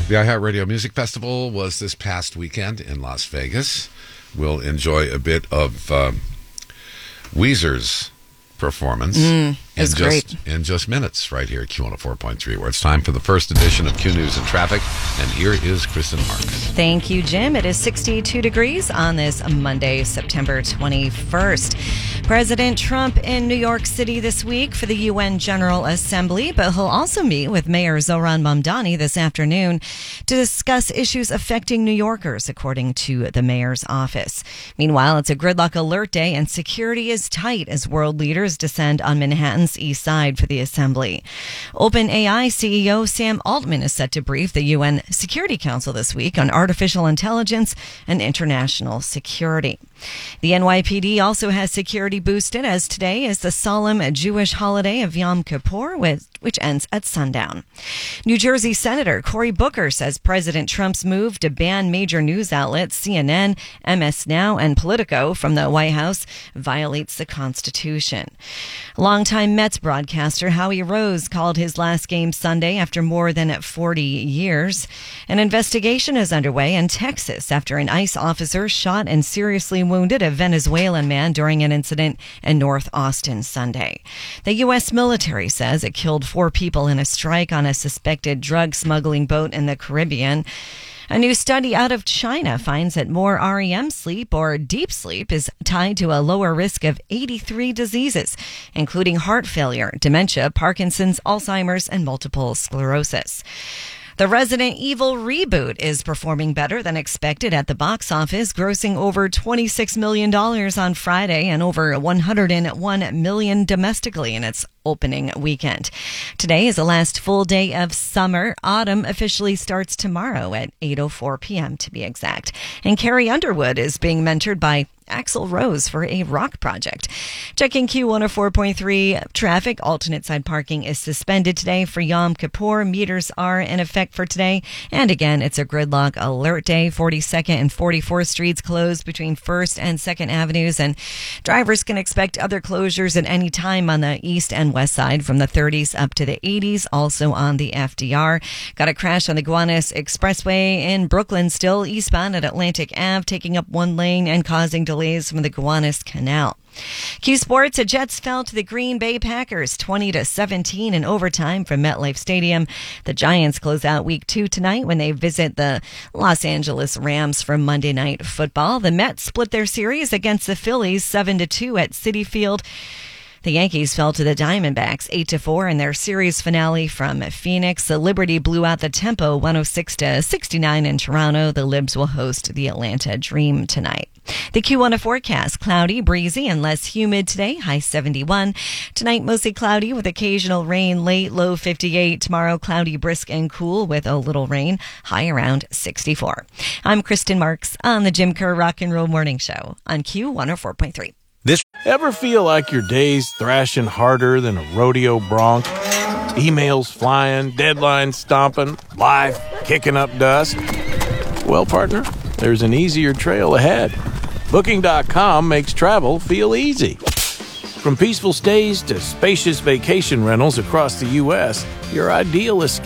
The iHeartRadio Music Festival was this past weekend in Las Vegas. We'll enjoy a bit of Weezer's performance in just minutes right here at Q104.3, where it's time for the first edition of Q News and Traffic. And here is Kristen Marks. Thank you, Jim. It is 62 degrees on this Monday, September 21st. President Trump in New York City this week for the UN General Assembly, but he'll also meet with Mayor Zohran Mamdani this afternoon to discuss issues affecting New Yorkers, according to the mayor's office. Meanwhile, it's a gridlock alert day and security is tight as world leaders descend on Manhattan's east side for the assembly. OpenAI CEO Sam Altman is set to brief the UN Security Council this week on artificial intelligence and international security. The NYPD also has security boosted as today is the solemn Jewish holiday of Yom Kippur, which ends at sundown. New Jersey Senator Cory Booker says President Trump's move to ban major news outlets CNN, MS Now, and Politico from the White House violates the Constitution. Longtime Mets broadcaster Howie Rose called his last game Sunday after more than 40 years. An investigation is underway in Texas after an ICE officer shot and seriously wounded a Venezuelan man during an incident in North Austin Sunday. The U.S. military says it killed 4 people in a strike on a suspected drug smuggling boat in the Caribbean. A new study out of China finds that more REM sleep or deep sleep is tied to a lower risk of 83 diseases, including heart failure, dementia, Parkinson's, Alzheimer's, and multiple sclerosis. The Resident Evil reboot is performing better than expected at the box office, grossing over $26 million on Friday and over $101 million domestically in its opening weekend. Today is the last full day of summer. Autumn officially starts tomorrow at 8:04 p.m. to be exact. And Carrie Underwood is being mentored by Axl Rose for a rock project. Checking Q104.3 traffic. Alternate side parking is suspended today for Yom Kippur. Meters are in effect for today. And again, it's a gridlock alert day. 42nd and 44th Streets closed between 1st and 2nd Avenues. And drivers can expect other closures at any time on the east and west side from the 30s up to the 80s. Also on the FDR. Got a crash on the Gowanus Expressway in Brooklyn, still eastbound at Atlantic Ave, taking up one lane and causing delays from the Gowanus Canal. Q Sports, the Jets fell to the Green Bay Packers 20-17 in overtime from MetLife Stadium. The Giants close out week 2 tonight when they visit the Los Angeles Rams for Monday Night Football. The Mets split their series against the Phillies 7-2 at Citi Field. The Yankees fell to the Diamondbacks 8-4 in their series finale from Phoenix. The Liberty blew out the Tempo 106-69 in Toronto. The Libs will host the Atlanta Dream tonight. The Q1 forecast, cloudy, breezy, and less humid today, high 71. Tonight, mostly cloudy with occasional rain late, low 58. Tomorrow, cloudy, brisk, and cool with a little rain, high around 64. I'm Kristen Marks on the Jim Kerr Rock and Roll Morning Show on Q104.3. Ever feel like your day's thrashing harder than a rodeo bronc? Emails flying, deadlines stomping, life kicking up dust? Well, partner, there's an easier trail ahead. Booking.com makes travel feel easy. From peaceful stays to spacious vacation rentals across the U.S., your ideal escape